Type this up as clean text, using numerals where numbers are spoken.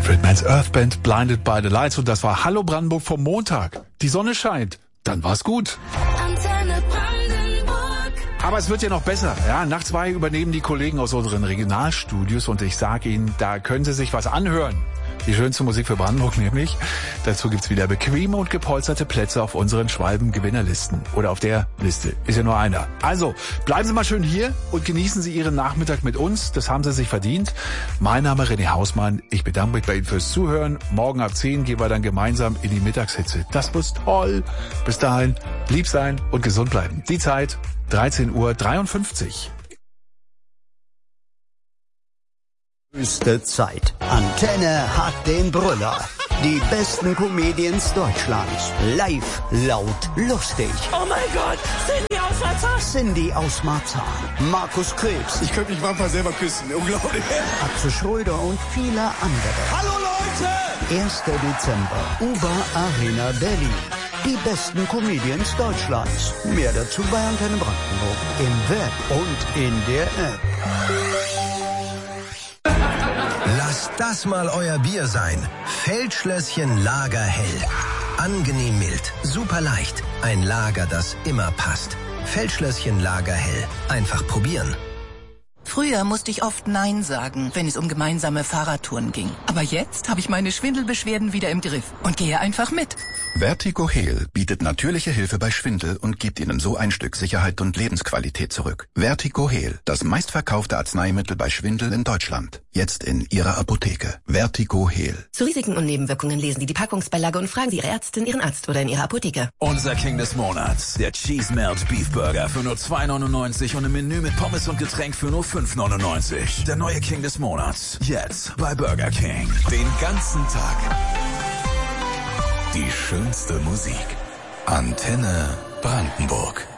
Manfred Mann's Earth Band, Blinded by the Lights, und das war Hallo Brandenburg vom Montag. Die Sonne scheint, dann war's gut. Antenne Brandenburg. Aber es wird ja noch besser. Ja, nach 2 übernehmen die Kollegen aus unseren Regionalstudios und ich sage Ihnen, da können Sie sich was anhören. Die schönste Musik für Brandenburg nämlich. Dazu gibt's wieder bequeme und gepolsterte Plätze auf unseren Schwalben-Gewinnerlisten. Oder auf der Liste. Ist ja nur einer. Also, bleiben Sie mal schön hier und genießen Sie Ihren Nachmittag mit uns. Das haben Sie sich verdient. Mein Name ist René Hausmann. Ich bedanke mich bei Ihnen fürs Zuhören. Morgen ab 10 gehen wir dann gemeinsam in die Mittagshitze. Das wird toll. Bis dahin, lieb sein und gesund bleiben. Die Zeit, 13:53 Uhr. Höchste Zeit. Antenne hat den Brüller. Die besten Comedians Deutschlands. Live, laut, lustig. Oh mein Gott, Cindy aus Marzahn. Cindy aus Marzahn. Markus Krebs. Ich könnte mich manchmal selber küssen. Unglaublich. Axel Schröder und viele andere. Hallo Leute! 1. Dezember. Uber Arena Berlin. Die besten Comedians Deutschlands. Mehr dazu bei Antenne Brandenburg. Im Web und in der App. Lasst das mal euer Bier sein. Feldschlösschen Lagerhell. Angenehm mild, super leicht. Ein Lager, das immer passt. Feldschlösschen Lagerhell. Einfach probieren. Früher musste ich oft Nein sagen, wenn es um gemeinsame Fahrradtouren ging. Aber jetzt habe ich meine Schwindelbeschwerden wieder im Griff und gehe einfach mit. Vertigo Heal bietet natürliche Hilfe bei Schwindel und gibt Ihnen so ein Stück Sicherheit und Lebensqualität zurück. Vertigo Heal, das meistverkaufte Arzneimittel bei Schwindel in Deutschland. Jetzt in Ihrer Apotheke. Vertigo Heal. Zu Risiken und Nebenwirkungen lesen Sie die Packungsbeilage und fragen Sie Ihre Ärztin, Ihren Arzt oder in Ihrer Apotheke. Unser King des Monats, der Cheese Melt Beef Burger für nur 2,99 und ein Menü mit Pommes und Getränk für nur 5,99. Der neue King des Monats, jetzt bei Burger King. Den ganzen Tag. Die schönste Musik. Antenne Brandenburg.